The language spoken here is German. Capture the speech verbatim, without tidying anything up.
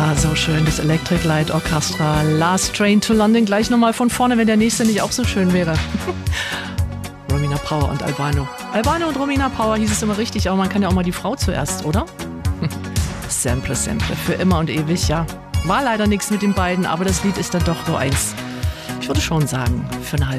Ah, so schön, das Electric Light Orchestra, Last Train to London. Gleich nochmal von vorne, wenn der nächste nicht auch so schön wäre. Romina Power und Albano. Albano und Romina Power hieß es immer richtig, aber man kann ja auch mal die Frau zuerst, oder? Sample, Sample, für immer und ewig, ja. War leider nichts mit den beiden, aber das Lied ist dann doch so eins, ich würde schon sagen, für eine halbe